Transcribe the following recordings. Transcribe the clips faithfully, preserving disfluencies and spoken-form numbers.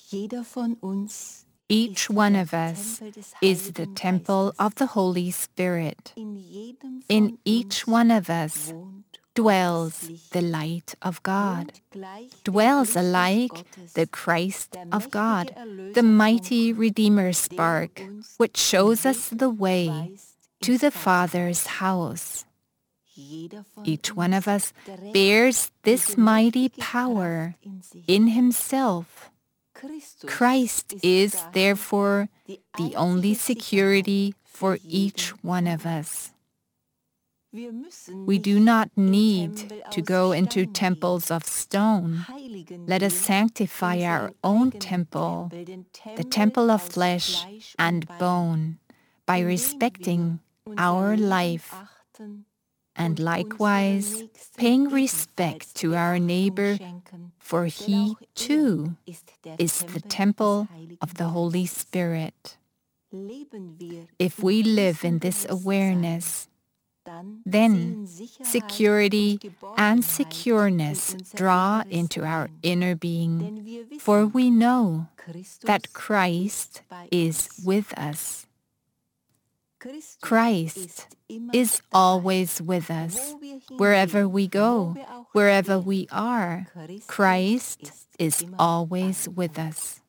Jeder von uns Each one of us is the temple of the Holy Spirit. In each one of us dwells the light of God, dwells alike the Christ of God, the mighty Redeemer spark, which shows us the way to the Father's house. Each one of us bears this mighty power in himself. Christ is, therefore, the only security for each one of us. We do not need to go into temples of stone. Let us sanctify our own temple, the temple of flesh and bone, by respecting our life and likewise paying respect to our neighbor, for he, too, is the temple of the Holy Spirit. If we live in this awareness, then security and secureness draw into our inner being, for we know that Christ is with us. Christ is always with us. Wherever we go, wherever we are, Christ is always with us.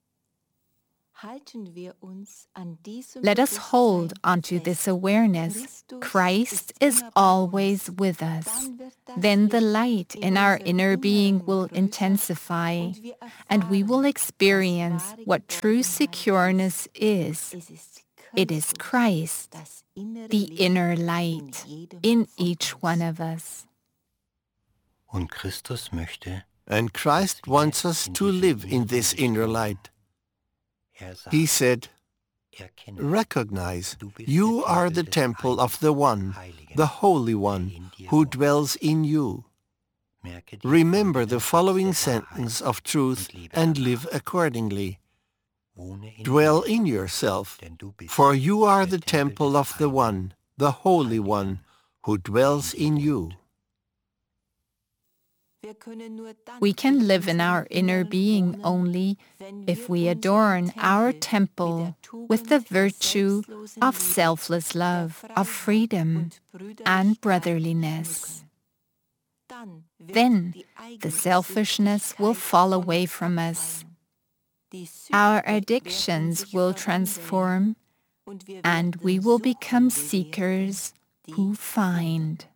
Let us hold onto this awareness. Christ is always with us. Then the light in our inner being will intensify, and we will experience what true secureness is. It is Christ, the inner light, in each one of us. Und Christus möchte, And Christ wants us to live in this inner light. He said, "Recognize, you are the temple of the One, the Holy One, who dwells in you. Remember the following sentence of truth and live accordingly. Dwell in yourself, for you are the temple of the One, the Holy One, who dwells in you." We can live in our inner being only if we adorn our temple with the virtue of selfless love, of freedom and brotherliness. Then the selfishness will fall away from us. Our addictions will transform, and we will become seekers who find.